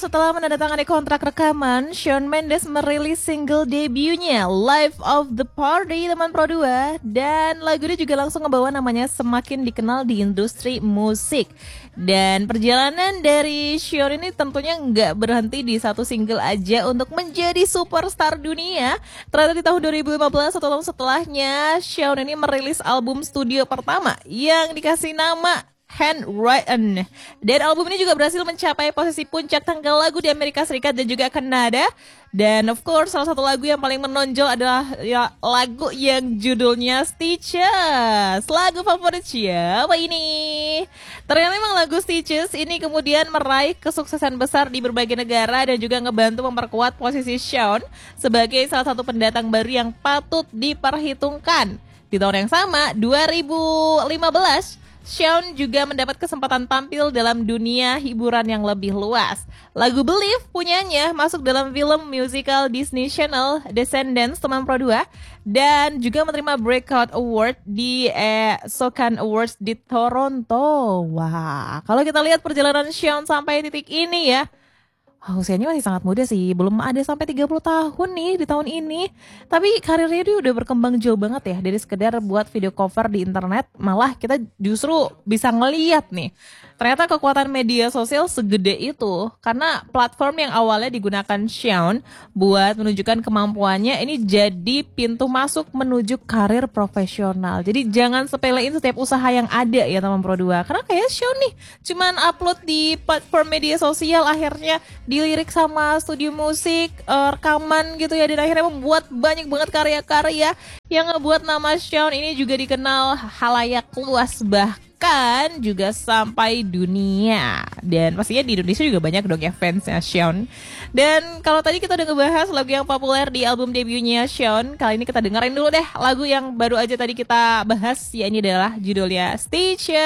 setelah menandatangani kontrak rekaman, Shawn Mendes merilis single debutnya Life of the Party teman Pro 2. Dan lagu ini juga langsung ngebawa namanya semakin dikenal di industri musik. Dan perjalanan dari Shawn ini tentunya nggak berhenti di satu single aja untuk menjadi superstar dunia. Ternyata di tahun 2015, satu tahun setelahnya, Shawn ini merilis album studio pertama yang dikasih nama Handwritten. Dan album ini juga berhasil mencapai posisi puncak tanggal lagu di Amerika Serikat dan juga Kanada. Dan of course salah satu lagu yang paling menonjol adalah ya, lagu yang judulnya Stitches. Lagu favorit siapa ini? Ternyata memang lagu Stitches ini kemudian meraih kesuksesan besar di berbagai negara dan juga ngebantu memperkuat posisi Shawn sebagai salah satu pendatang baru yang patut diperhitungkan. Di tahun yang sama, 2015, Shawn juga mendapat kesempatan tampil dalam dunia hiburan yang lebih luas. Lagu Believe punyanya masuk dalam film musical Disney Channel Descendants teman Pro 2 dan juga menerima Breakout Award di Socan Awards di Toronto. Wah, kalau kita lihat perjalanan Shawn sampai titik ini ya, usianya masih sangat muda sih, belum ada sampai 30 tahun nih di tahun ini. Tapi karirnya dia udah berkembang jauh banget ya. Dari sekedar buat video cover di internet, malah kita justru bisa ngeliat nih, ternyata kekuatan media sosial segede itu. Karena platform yang awalnya digunakan Shawn buat menunjukkan kemampuannya, ini jadi pintu masuk menuju karir profesional. Jadi jangan sepelein setiap usaha yang ada ya teman Pro 2. Karena kayak Shawn nih, cuman upload di platform media sosial, akhirnya dilirik sama studio musik, rekaman gitu ya, dan akhirnya membuat banyak banget karya-karya yang ngebuat nama Shawn ini juga dikenal halayak luas, bahkan juga sampai dunia. Dan pastinya di Indonesia juga banyak dong ya fansnya Shawn. Dan kalau tadi kita udah ngebahas lagu yang populer di album debutnya Shawn, kali ini kita dengerin dulu deh lagu yang baru aja tadi kita bahas, ya ini adalah judulnya Stitches.